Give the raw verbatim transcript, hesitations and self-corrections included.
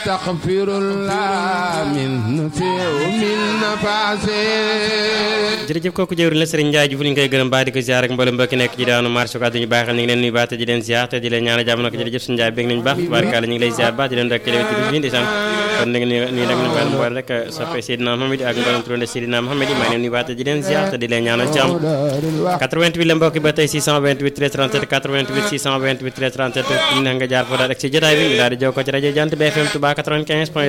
astaghfirullah min fi min nafasi. jërëjëf kooku jëwriñ la Serigne Ndiaye Diouf ñu koy gërëm baax di ko ziar ak mboolem mbokki nekk ci daanu marché ko ñu baaxal ñu ngi leen nuyu baax te di leen ziar te di leen ñaanal jàmm nag jërëjëf suñu Ndiaye bég nañu baax barkaala ñu ngi lay ziar baax di leen rek ci bis bi ndeysaan kon nag nii nii rek ñu mën boole rek soppe Seydina Mohamed ak mboolem turande Seydina Mohamed yi maa ngi leen nuyu baax te di leen ziar te di leen ñaanal jàmm quatre-vingt-huit la mbokki ba tey six cent vingt-huit treize trente-sept quatre-vingt-huit six cent vingt-huit treize trente-sept ñu ne nga jaar foo daal ak ci jotaay bi ñu daal di jokkoo ci rajo Jant B F M Touba quatre-vingt-quinze point